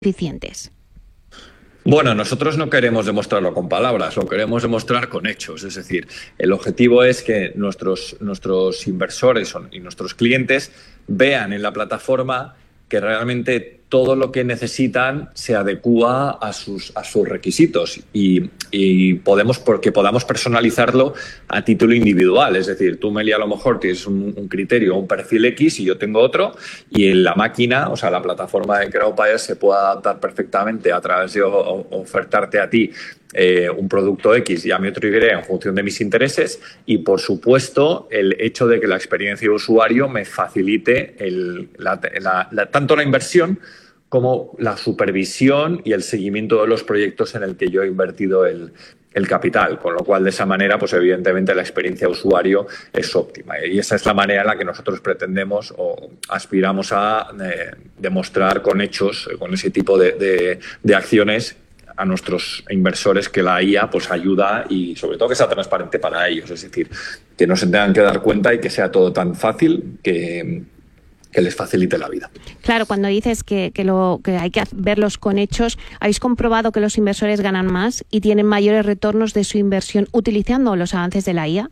eficientes? Bueno, nosotros no queremos demostrarlo con palabras, lo queremos demostrar con hechos. Es decir, el objetivo es que nuestros inversores y nuestros clientes vean en la plataforma que realmente todo lo que necesitan se adecúa a sus requisitos y podamos personalizarlo a título individual. Es decir, tú, Meli, a lo mejor tienes un criterio, un perfil X y yo tengo otro, y en la máquina, o sea, la plataforma de Crowdpire se puede adaptar perfectamente a través de ofertarte a ti un producto X y a mí otro Y en función de mis intereses, y por supuesto el hecho de que la experiencia de usuario me facilite tanto la inversión como la supervisión y el seguimiento de los proyectos en el que yo he invertido el capital, con lo cual de esa manera, pues evidentemente la experiencia de usuario es óptima, y esa es la manera en la que nosotros pretendemos o aspiramos a demostrar con hechos, con ese tipo de acciones a nuestros inversores, que la IA pues ayuda, y sobre todo que sea transparente para ellos, es decir, que no se tengan que dar cuenta y que sea todo tan fácil que les facilite la vida. Claro, cuando dices que hay que verlos con hechos, ¿habéis comprobado que los inversores ganan más y tienen mayores retornos de su inversión utilizando los avances de la IA?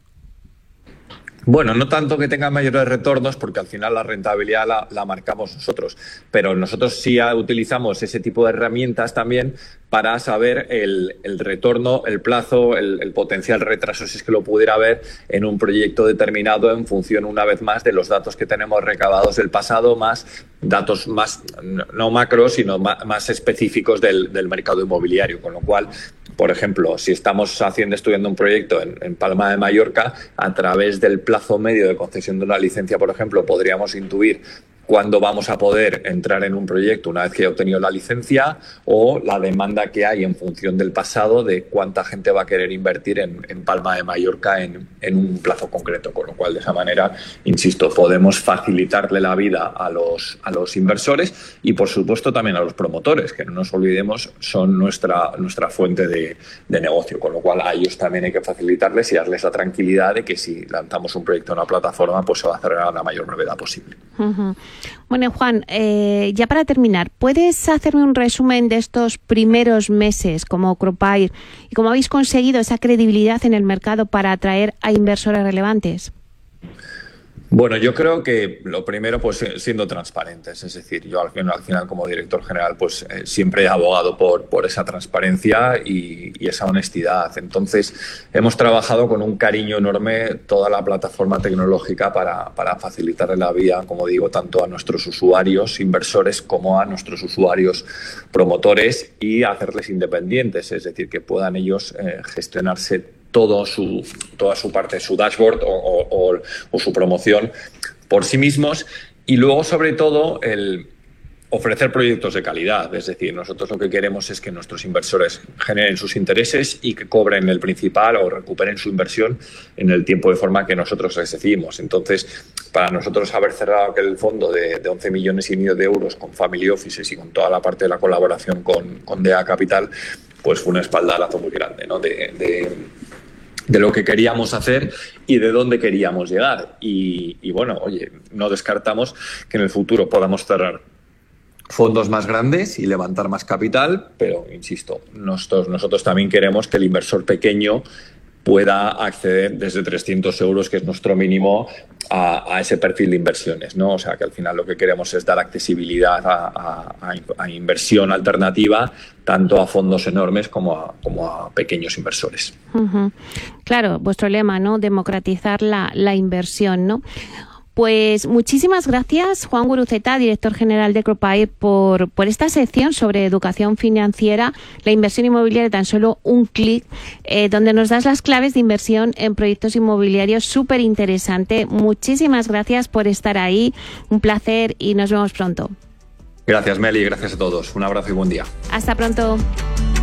Bueno, no tanto que tengan mayores retornos, porque al final la rentabilidad la marcamos nosotros, pero nosotros sí utilizamos ese tipo de herramientas también para saber el retorno, el plazo, el potencial retraso, si es que lo pudiera haber, en un proyecto determinado, en función, una vez más, de los datos que tenemos recabados del pasado, más datos más, no macros, sino más específicos del mercado inmobiliario. Con lo cual, por ejemplo, si estamos estudiando un proyecto en Palma de Mallorca, a través del plazo medio de concesión de una licencia, por ejemplo, podríamos intuir cuándo vamos a poder entrar en un proyecto una vez que haya obtenido la licencia, o la demanda que hay en función del pasado de cuánta gente va a querer invertir en Palma de Mallorca en un plazo concreto. Con lo cual, de esa manera, insisto, podemos facilitarle la vida a los inversores y, por supuesto, también a los promotores, que no nos olvidemos, son nuestra fuente de negocio. Con lo cual, a ellos también hay que facilitarles y darles la tranquilidad de que si lanzamos un proyecto en una plataforma, pues se va a hacer a la mayor brevedad posible. Uh-huh. Bueno, Juan, ya para terminar, ¿puedes hacerme un resumen de estos primeros meses como Crowdpire y cómo habéis conseguido esa credibilidad en el mercado para atraer a inversores relevantes? Bueno, yo creo que lo primero, pues siendo transparentes. Es decir, yo al final como director general, pues siempre he abogado por esa transparencia y esa honestidad. Entonces, hemos trabajado con un cariño enorme toda la plataforma tecnológica para facilitarle la vida, como digo, tanto a nuestros usuarios inversores como a nuestros usuarios promotores, y hacerles independientes, es decir, que puedan ellos gestionarse toda su parte, su dashboard o su promoción por sí mismos, y luego, sobre todo, el ofrecer proyectos de calidad. Es decir, nosotros lo que queremos es que nuestros inversores generen sus intereses y que cobren el principal o recuperen su inversión en el tiempo, de forma que nosotros les decidimos. Entonces, para nosotros, haber cerrado aquel fondo de 11,5 millones de euros con Family Offices y con toda la parte de la colaboración con DEA Capital, pues fue un espaldarazo muy grande, ¿no?, de lo que queríamos hacer y de dónde queríamos llegar. Y bueno, oye, no descartamos que en el futuro podamos cerrar fondos más grandes y levantar más capital, pero insisto, nosotros también queremos que el inversor pequeño pueda acceder desde 300 euros, que es nuestro mínimo, a ese perfil de inversiones, ¿no? O sea, que al final lo que queremos es dar accesibilidad a inversión alternativa, tanto a fondos enormes como a pequeños inversores. Uh-huh. Claro, vuestro lema, ¿no?, democratizar la inversión, ¿no? Pues muchísimas gracias, Juan Guruceta, director general de Crowdpire, por esta sección sobre educación financiera, la inversión inmobiliaria, tan solo un clic, donde nos das las claves de inversión en proyectos inmobiliarios. Súper interesante. Muchísimas gracias por estar ahí. Un placer y nos vemos pronto. Gracias, Meli. Gracias a todos. Un abrazo y buen día. Hasta pronto.